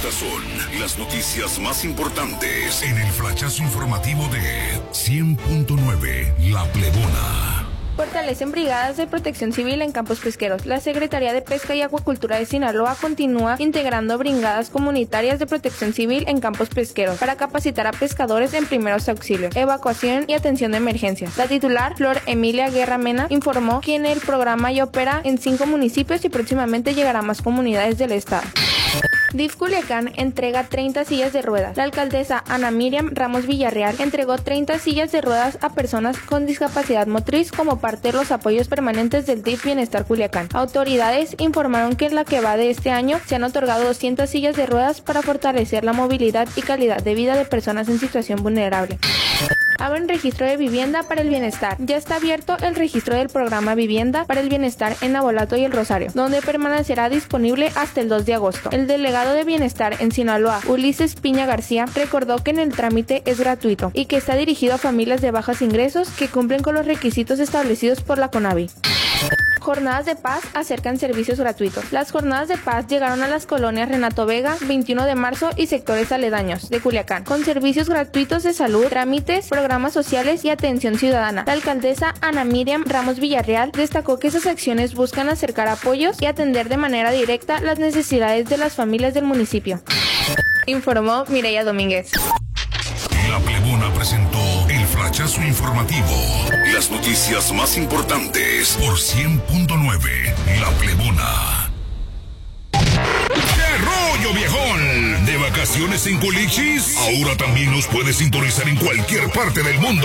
Estas son las noticias más importantes en el flachazo informativo de 100.9 La Plebona. Fortalecen brigadas de protección civil en campos pesqueros. La Secretaría de Pesca y Acuacultura de Sinaloa continúa integrando brigadas comunitarias de protección civil en campos pesqueros para capacitar a pescadores en primeros auxilios, evacuación y atención de emergencias. La titular, Flor Emilia Guerra Mena, informó que el programa ya opera en 5 municipios y próximamente llegará a más comunidades del estado. DIF Culiacán entrega 30 sillas de ruedas. La alcaldesa Ana Miriam Ramos Villarreal entregó 30 sillas de ruedas a personas con discapacidad motriz como parte de los apoyos permanentes del DIF Bienestar Culiacán. Autoridades informaron que en la que va de este año se han otorgado 200 sillas de ruedas para fortalecer la movilidad y calidad de vida de personas en situación vulnerable. Abren registro de vivienda para el bienestar. Ya está abierto el registro del programa Vivienda para el Bienestar en Navolato y El Rosario, donde permanecerá disponible hasta el 2 de agosto. El delegado de Bienestar en Sinaloa, Ulises Piña García, recordó que el trámite es gratuito y que está dirigido a familias de bajos ingresos que cumplen con los requisitos establecidos por la CONAVI. Jornadas de Paz acercan servicios gratuitos. Las jornadas de paz llegaron a las colonias Renato Vega, 21 de marzo y sectores aledaños de Culiacán, con servicios gratuitos de salud, trámites, programas sociales y atención ciudadana. La alcaldesa Ana Miriam Ramos Villarreal destacó que esas acciones buscan acercar apoyos y atender de manera directa las necesidades de las familias del municipio. Informó Mireya Domínguez. La Plebona presentó el flachazo informativo. Las noticias más importantes por 100.9 La Plebona. ¡Qué rollo, viejón! ¿De vacaciones en Culichis? Ahora también nos puedes sintonizar en cualquier parte del mundo.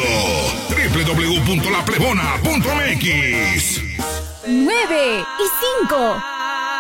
www.laplebona.mx 9 y 5.